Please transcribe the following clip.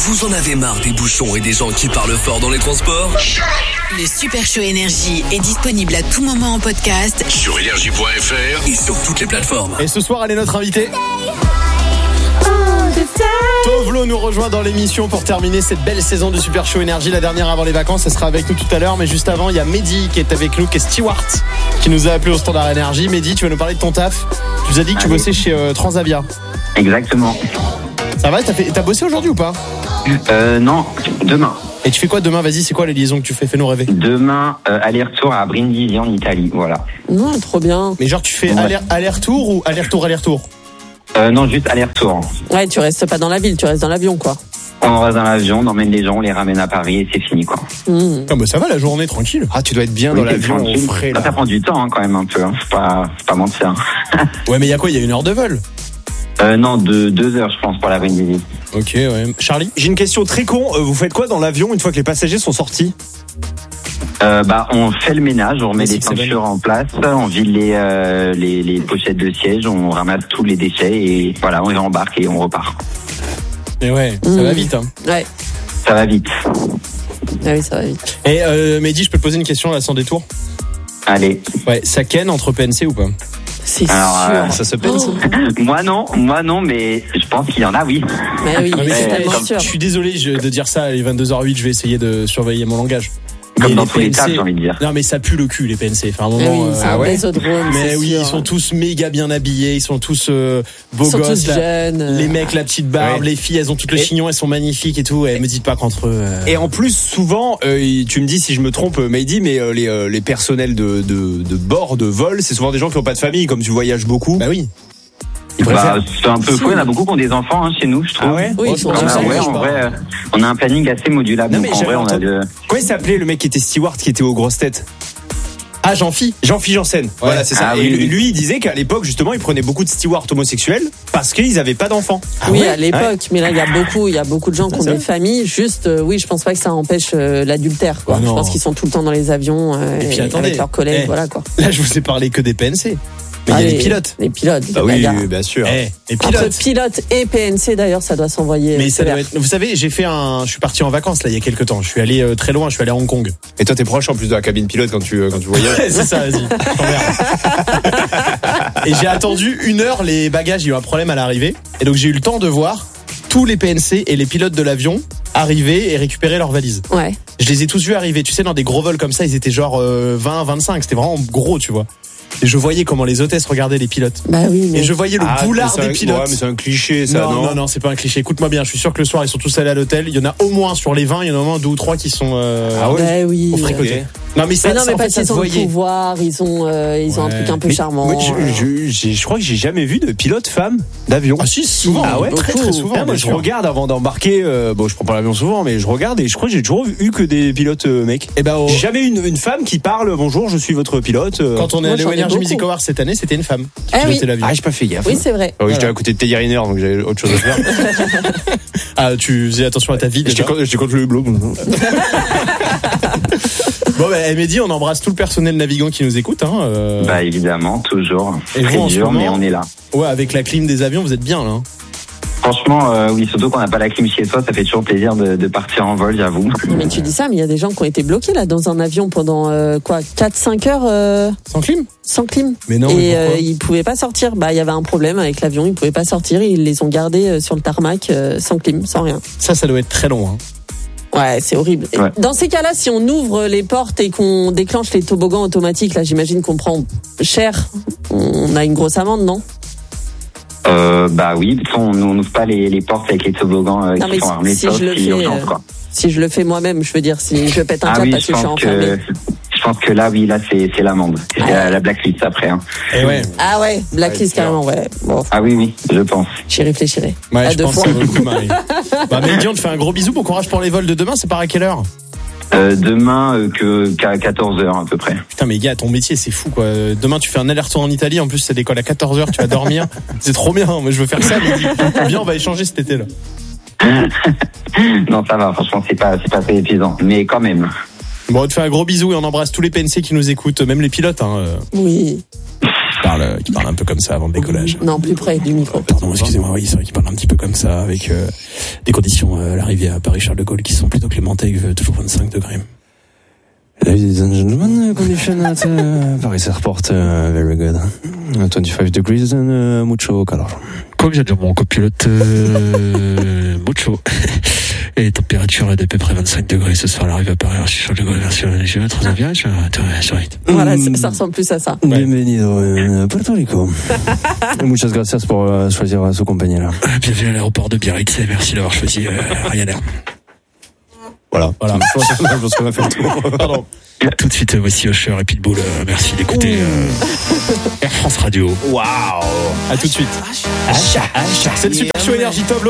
Vous en avez marre des bouchons et des gens qui parlent fort dans les transports ? Le Super Show Énergie est disponible à tout moment en podcast sur énergie.fr et sur toutes les plateformes. Et ce soir, elle est notre invitée. Tovlo nous rejoint dans l'émission pour terminer cette belle saison du Super Show Énergie, la dernière avant les vacances. Elle sera avec nous tout à l'heure, mais juste avant, il y a Mehdi qui est avec nous, qui est steward, qui nous a appelé au standard Énergie. Mehdi, tu vas nous parler de ton taf. Tu nous as dit que tu bossais chez Transavia. Exactement. Ça va, t'as bossé aujourd'hui ou pas ? Non, demain. Et tu fais quoi demain ? Vas-y, c'est quoi les liaisons que tu fais ? Fais-nous rêver. Demain, aller-retour à Brindisi en Italie, voilà. Non, trop bien. Mais genre, tu fais aller-retour ou aller-retour ? Non, juste aller-retour. Ouais, tu restes pas dans la ville, tu restes dans l'avion, quoi. On reste dans l'avion, on emmène les gens, on les ramène à Paris et c'est fini, quoi. Ah bah ça va, la journée, tranquille. Ah, tu dois être bien dans l'avion au frais, là. Ça prend du temps, quand même, un peu. Faut pas mentir. Ouais, mais il y a quoi ? Il y a 1 heure de vol ? Non, 2 heures, je pense, pour la Brindisi. Ok, ouais. Charlie ? J'ai une question très con. Vous faites quoi dans l'avion une fois que les passagers sont sortis ? On fait le ménage, on remet les ceintures en place, on vide les pochettes de siège, on ramasse tous les déchets et voilà, on les embarque et on repart. Et ouais, ça va vite, hein. Ouais. Ça va vite. Ah oui, ça va vite. Et Mehdi, je peux te poser une question là sans détour ? Allez. Ouais, ça ken entre PNC ou pas ? C'est alors, sûr. Ça se pense. Moi non, mais je pense qu'il y en a, oui. Mais oui, c'est tellement sûr. Je suis désolé de dire ça, à 22h08, je vais essayer de surveiller mon langage. Comme mais dans tous les tas, j'ai envie de dire. Non, mais ça pue le cul, les PNC. Enfin, à un moment, oui, c'est un bésodrome, mais oui, sûr. ils sont tous méga bien habillés, ils sont tous beaux ils sont gosses. tous jeunes. Les mecs, la petite barbe, les filles, elles ont toutes le chignon, elles sont magnifiques et tout. Et me dites pas qu'entre eux. Et en plus, souvent, tu me dis si je me trompe, Mehdi, mais les personnels de bord, de vol, c'est souvent des gens qui n'ont pas de famille, comme tu voyages beaucoup. Bah oui. C'est un peu fou, il y en a beaucoup qui ont des enfants chez nous, je trouve. Ah ouais ? Oui, ils sont En vrai, on a un planning assez modulable. Non, mais donc en vrai, on a Comment il s'appelait le mec qui était steward, qui était aux grosses têtes ? Ah, Jean-Phi Janssen. Voilà, c'est ça. Ah, et oui. lui, il disait qu'à l'époque, justement, il prenait beaucoup de stewards homosexuels parce qu'ils avaient pas d'enfants. Oui, à l'époque, mais là, il y a beaucoup de gens qui ont des familles. Juste, oui, je pense pas que ça empêche l'adultère, quoi. Oh, je pense qu'ils sont tout le temps dans les avions et puis, attendez, avec leurs collègues, voilà, quoi. Là, je vous ai parlé que des PNC. Mais il y a les pilotes. Les pilotes. Bah oui, bien sûr. Les pilotes. Entre pilote et PNC, d'ailleurs, ça doit s'envoyer. Mais ça doit être... Vous savez, je suis parti en vacances là il y a quelques temps. Je suis allé très loin. Je suis allé à Hong Kong. Et toi, t'es proche en plus de la cabine pilote quand tu voyages. C'est ça, vas-y. Et j'ai attendu 1 heure les bagages. Il y a eu un problème à l'arrivée. Et donc j'ai eu le temps de voir tous les PNC et les pilotes de l'avion arriver et récupérer leurs valises. Ouais. Je les ai tous vus arriver. Tu sais, dans des gros vols comme ça, ils étaient genre 20, 25. C'était vraiment gros, tu vois. Et je voyais comment les hôtesses regardaient les pilotes. Bah oui, mais... Et je voyais le boulard des pilotes. Ouais, mais c'est un cliché, ça, non, non, c'est pas un cliché. Écoute-moi bien, je suis sûr que le soir, ils sont tous allés à l'hôtel. Il y en a au moins sur les 20, il y en a au moins 2 ou 3 qui sont bah oui. au fricoté. Non, mais ça, non, mais en parce fait, qu'ils ont le pouvoir, ils ont un truc un peu charmant. Moi, je crois que j'ai jamais vu de pilote femme d'avion. Ah si, souvent. Ah ouais, très très souvent. Moi, je regarde avant d'embarquer. Bon, je prends pas l'avion souvent, mais je regarde et je crois que j'ai toujours eu que des pilotes mecs. Et ben, j'ai jamais eu une femme qui parle bonjour, je suis votre pilote. Quand on est allé au Energy Music Awards cette année, c'était une femme qui pilotait l'avion. Ah, j'ai pas fait gaffe. Oui, c'est vrai. J'étais à côté de Teddy Riner, donc j'avais autre chose à faire. Ah, tu faisais attention à ta vie déjà. J'étais contre le hublot. Bon, bah, Mehdi, on embrasse tout le personnel navigant qui nous écoute. Bah évidemment, toujours. Et très vous, dur, mais on est là. Ouais, avec la clim des avions, vous êtes bien là. Franchement, oui, surtout qu'on n'a pas la clim chez soi, ça fait toujours plaisir de partir en vol, j'avoue. Mais tu dis ça, mais il y a des gens qui ont été bloqués là dans un avion pendant 4-5 heures sans clim. Sans clim. Mais non. Et ils pouvaient pas sortir. Bah il y avait un problème avec l'avion, ils pouvaient pas sortir. Ils les ont gardés sur le tarmac sans clim, sans rien. Ça doit être très long. Hein. Ouais, c'est horrible. Ouais. Dans ces cas-là, si on ouvre les portes et qu'on déclenche les toboggans automatiques, là, j'imagine qu'on prend cher. On a une grosse amende, non ? Bah oui, on n'ouvre pas les portes avec les toboggans qui sont armés si je le fais, urgence, quoi. Si je le fais moi-même, je veux dire, si je pète un câble parce que je suis enfermé. Je pense que là, oui, là, c'est l'amende. C'est la blacklist après. Hein. Et ouais. Ah ouais, blacklist carrément, ouais. Bon. Ah oui, je pense. J'y réfléchirai. Ouais, à je 2 pense fois. que ça vaut le coup, Marie. Bah, Mehdi, on te fait un gros bisou. Bon courage pour les vols de demain. C'est par à quelle heure ? Demain, qu'à 14h à peu près. Putain, mais gars, ton métier, c'est fou, quoi. Demain, tu fais un aller-retour en Italie. En plus, ça décolle à 14h. Tu vas dormir. C'est trop bien. Moi, je veux faire ça. Mehdi. Viens, on va échanger cet été, là. Non, ça va. Franchement, c'est pas très épuisant. Mais quand même. Bon, on te fait un gros bisou et on embrasse tous les PNC qui nous écoutent, même les pilotes. Hein. Oui. Bah parle un peu comme ça avant le décollage. Non, plus près du micro. Pardon, excusez-moi, oui, c'est vrai qu'il parle un petit peu comme ça, avec des conditions à l'arrivée à Paris-Charles de Gaulle qui sont plutôt clémentées, avec toujours 25 degrés. Ladies and gentlemen, condition at Paris Airport, very good. 25 degrees and mucho calor. Comme vient de dire mon copilote, mucho. Et les températures de peu près 25 degrés ce soir à l'arrivée à Paris. Je suis de version léger, très bien, je Voilà, ça ressemble plus à ça. Bienvenido en Puerto Rico. Muchas gracias pour choisir su compañera. Bienvenue à l'aéroport de Biarritz et merci d'avoir choisi Ryanair. Voilà. Je pense qu'on a fait le tour. Pardon. Tout de suite, voici Usher et Pitbull. Merci d'écouter Air France Radio. Waouh. À tout de suite. C'est le Super Show Énergie Top.